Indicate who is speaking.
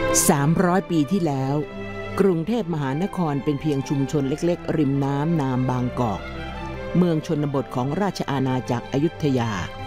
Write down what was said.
Speaker 1: 300 ปีที่แล้วกรุงเทพมหานครเป็นเพียงชุมชนเล็กๆริมน้ำนามบางกอกเมืองชนบทของราชอาณาจักรอยุธยา